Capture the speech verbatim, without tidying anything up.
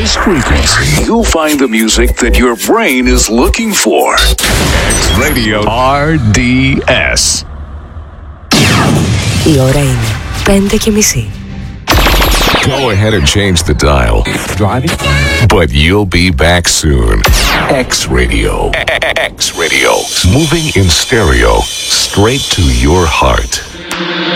this frequency, you'll find the music that your brain is looking for. X Radio αρ ντι ες. Η ώρα είναι πέντε και μισή. Go ahead and change the dial. Driving? But you'll be back soon. X Radio. X Radio. Moving in stereo. Straight to your heart.